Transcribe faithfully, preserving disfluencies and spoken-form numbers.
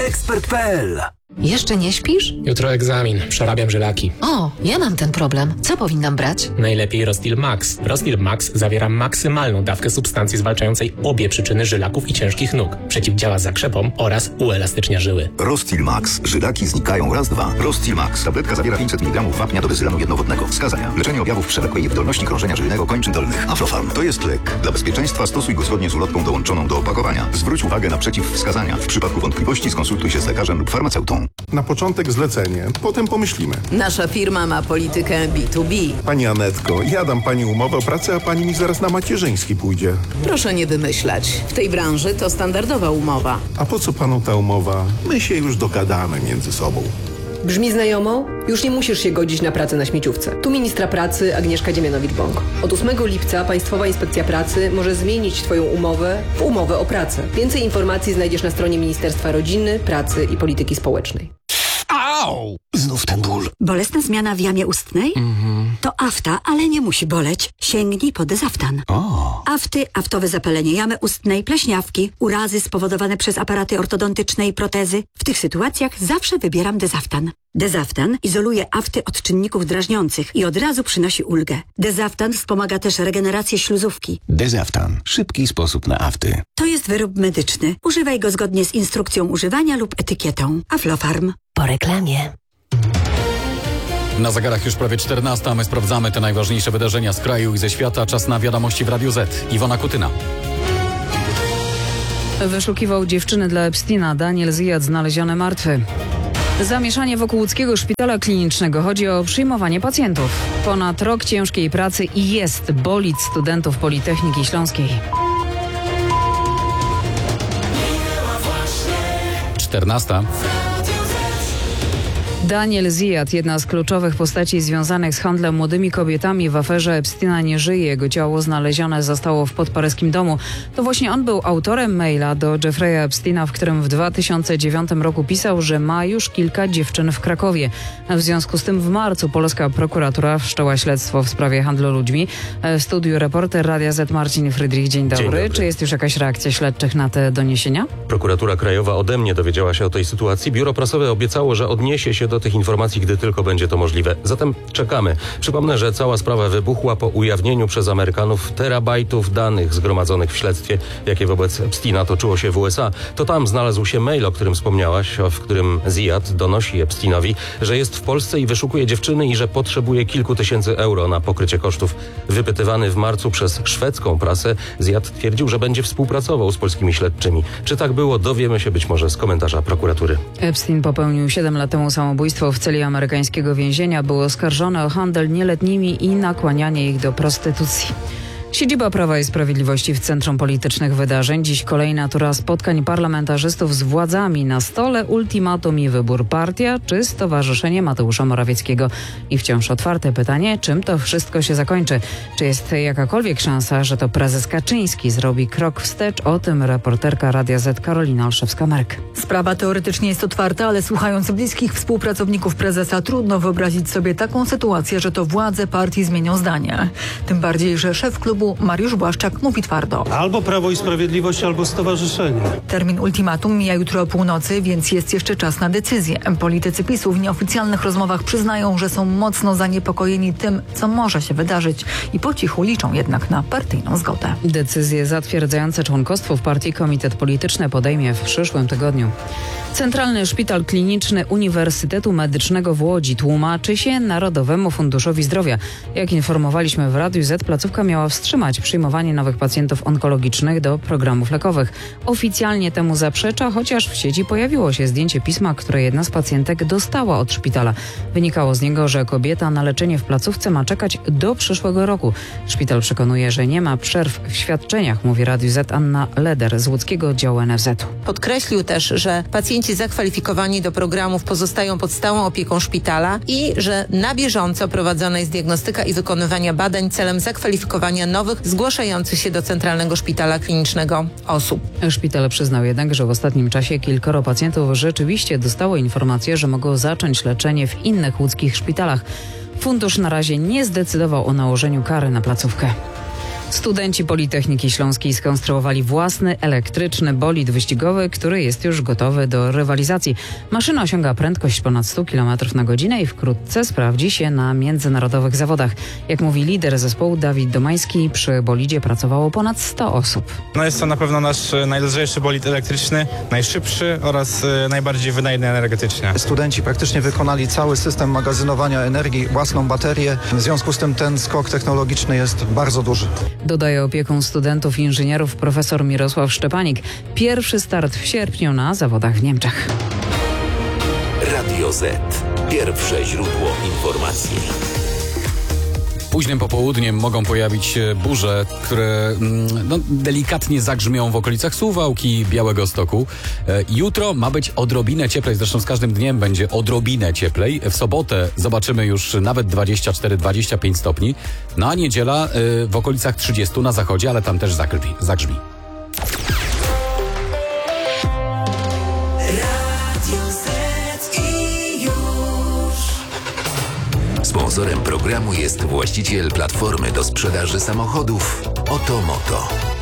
ekspert kropka pe el. Jeszcze nie śpisz? Jutro egzamin. Przerabiam żylaki. O, ja mam ten problem. Co powinnam brać? Najlepiej Rostil Max. Rostil Max zawiera maksymalną dawkę substancji zwalczającej obie przyczyny żylaków i ciężkich nóg. Przeciwdziała zakrzepom oraz uelastycznia żyły. Rostil Max. Żylaki znikają raz, dwa. Rostil Max. Tabletka zawiera pięćset miligramów wapnia do wyzylanu jednowodnego. Wskazania. Leczenie objawów przewlekłej niewydolności krążenia żylnego kończyn dolnych. Aflofarm. To jest lek. Dla bezpieczeństwa stosuj go zgodnie z ulotką dołączoną do opakowania. Zwróć uwagę na przeciwwskazania. W przypadku wątpliwości skonsultuj się z lekarzem lub farmaceutą. Na początek zlecenie, potem pomyślimy. Nasza firma ma politykę B dwa B. Pani Anetko, ja dam pani umowę o pracę, a pani mi zaraz na macierzyński pójdzie. Proszę nie wymyślać. W tej branży to standardowa umowa. A po co panu ta umowa? My się już dogadamy między sobą. Brzmi znajomo? Już nie musisz się godzić na pracę na śmieciówce. Tu ministra pracy Agnieszka Dziemianowicz-Bąk. Od ósmego lipca Państwowa Inspekcja Pracy może zmienić Twoją umowę w umowę o pracę. Więcej informacji znajdziesz na stronie Ministerstwa Rodziny, Pracy i Polityki Społecznej. Au! Znów ten ból. Bolesna zmiana w jamie ustnej? Mhm. To afta, ale nie musi boleć. Sięgnij po Dezaftan. O. Afty, aftowe zapalenie jamy ustnej, pleśniawki, urazy spowodowane przez aparaty ortodontyczne i protezy. W tych sytuacjach zawsze wybieram Dezaftan. Dezaftan izoluje afty od czynników drażniących i od razu przynosi ulgę. Dezaftan wspomaga też regenerację śluzówki. Dezaftan. Szybki sposób na afty. To jest wyrób medyczny. Używaj go zgodnie z instrukcją używania lub etykietą. Aflofarm. Po reklamie. Na zegarach już prawie czternasta, a my sprawdzamy te najważniejsze wydarzenia z kraju i ze świata. Czas na wiadomości w Radiu Z. Iwona Kutyna. Wyszukiwał dziewczyny dla Epsteina. Daniel Ziyad znaleziony martwy. Zamieszanie wokół łódzkiego szpitala klinicznego. Chodzi o przyjmowanie pacjentów. Ponad rok ciężkiej pracy i jest bolid studentów Politechniki Śląskiej. czternasta. Daniel Ziyad, jedna z kluczowych postaci związanych z handlem młodymi kobietami w aferze Epsteina, nie żyje. Jego ciało znalezione zostało w podparyskim domu. To właśnie on był autorem maila do Jeffrey'a Epsteina, w którym w dwa tysiące dziewiątym roku pisał, że ma już kilka dziewczyn w Krakowie. W związku z tym w marcu polska prokuratura wszczęła śledztwo w sprawie handlu ludźmi. W studiu reporter Radia Z Marcin Frydrich. Dzień dobry. Dzień dobry. Czy jest już jakaś reakcja śledczych na te doniesienia? Prokuratura Krajowa ode mnie dowiedziała się o tej sytuacji. Biuro prasowe obiecało, że odniesie się do tych informacji, gdy tylko będzie to możliwe. Zatem czekamy. Przypomnę, że cała sprawa wybuchła po ujawnieniu przez Amerykanów terabajtów danych zgromadzonych w śledztwie, jakie wobec Epsteina toczyło się w U S A. To tam znalazł się mail, o którym wspomniałaś, w którym Ziyad donosi Epsteinowi, że jest w Polsce i wyszukuje dziewczyny i że potrzebuje kilku tysięcy euro na pokrycie kosztów. Wypytywany w marcu przez szwedzką prasę, Ziyad twierdził, że będzie współpracował z polskimi śledczymi. Czy tak było, dowiemy się być może z komentarza prokuratury. Epstein popełnił siedem lat temu samobójstwo w celi amerykańskiego więzienia. Był oskarżony o handel nieletnimi i nakłanianie ich do prostytucji. Siedziba Prawa i Sprawiedliwości w centrum politycznych wydarzeń. Dziś kolejna tura spotkań parlamentarzystów z władzami. Na stole ultimatum i wybór: partia czy Stowarzyszenie Mateusza Morawieckiego. I wciąż otwarte pytanie, czym to wszystko się zakończy. Czy jest jakakolwiek szansa, że to prezes Kaczyński zrobi krok wstecz? O tym reporterka Radia Z Karolina Olszewska-Merk. Sprawa teoretycznie jest otwarta, ale słuchając bliskich współpracowników prezesa, trudno wyobrazić sobie taką sytuację, że to władze partii zmienią zdanie. Tym bardziej, że szef klubu Mariusz Błaszczak mówi twardo. Albo Prawo i Sprawiedliwość, albo Stowarzyszenie. Termin ultimatum mija jutro o północy, więc jest jeszcze czas na decyzję. Politycy PiSu w nieoficjalnych rozmowach przyznają, że są mocno zaniepokojeni tym, co może się wydarzyć i po cichu liczą jednak na partyjną zgodę. Decyzje zatwierdzające członkostwo w partii Komitet Polityczny podejmie w przyszłym tygodniu. Centralny Szpital Kliniczny Uniwersytetu Medycznego w Łodzi tłumaczy się Narodowemu Funduszowi Zdrowia. Jak informowaliśmy w Radiu Z, placówka miała wstrzymać przyjmowanie nowych pacjentów onkologicznych do programów lekowych. Oficjalnie temu zaprzecza, chociaż w sieci pojawiło się zdjęcie pisma, które jedna z pacjentek dostała od szpitala. Wynikało z niego, że kobieta na leczenie w placówce ma czekać do przyszłego roku. Szpital przekonuje, że nie ma przerw w świadczeniach, mówi Radiu Z Anna Leder z łódzkiego działu N F Z-u. Podkreślił też, że pacjenci zakwalifikowani do programów pozostają pod stałą opieką szpitala i że na bieżąco prowadzona jest diagnostyka i wykonywania badań celem zakwalifikowania nowych, zgłaszających się do Centralnego Szpitala Klinicznego osób. Szpital przyznał jednak, że w ostatnim czasie kilkoro pacjentów rzeczywiście dostało informację, że mogą zacząć leczenie w innych łódzkich szpitalach. Fundusz na razie nie zdecydował o nałożeniu kary na placówkę. Studenci Politechniki Śląskiej skonstruowali własny elektryczny bolid wyścigowy, który jest już gotowy do rywalizacji. Maszyna osiąga prędkość ponad sto kilometrów na godzinę i wkrótce sprawdzi się na międzynarodowych zawodach. Jak mówi lider zespołu Dawid Domański, przy bolidzie pracowało ponad sto osób. No jest to na pewno nasz najlżejszy bolid elektryczny, najszybszy oraz y, najbardziej wydajny energetycznie. Studenci praktycznie wykonali cały system magazynowania energii, własną baterię. W związku z tym ten skok technologiczny jest bardzo duży. Dodaje opieką studentów i inżynierów profesor Mirosław Szczepanik. Pierwszy start w sierpniu na zawodach w Niemczech. Radio Z. Pierwsze źródło informacji. Późnym popołudniem mogą pojawić się burze, które no, delikatnie zagrzmią w okolicach Suwałki, Białegostoku. Jutro ma być odrobinę cieplej, zresztą z każdym dniem będzie odrobinę cieplej. W sobotę zobaczymy już nawet dwadzieścia cztery dwadzieścia pięć stopni. No a niedziela w okolicach trzydziestu na zachodzie, ale tam też zagrzmi. zagrzmi. Sponsorem programu jest właściciel platformy do sprzedaży samochodów Oto Moto.